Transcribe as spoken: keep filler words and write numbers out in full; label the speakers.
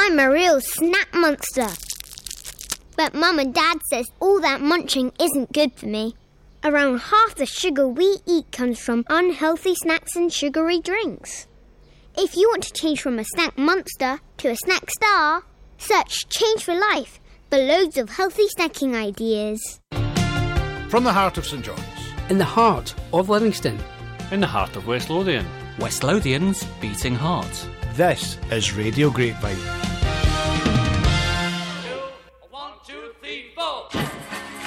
Speaker 1: I'm a real snack monster. But Mum and Dad says all that munching isn't good for me. Around half the sugar we eat comes from unhealthy snacks and sugary drinks. If you want to change from a snack monster to a snack star, search Change for Life for loads of healthy snacking ideas.
Speaker 2: From the heart of St John's.
Speaker 3: In the heart of Livingston.
Speaker 4: In the heart of West Lothian.
Speaker 5: West Lothian's beating heart.
Speaker 2: This is Radio Grapevine.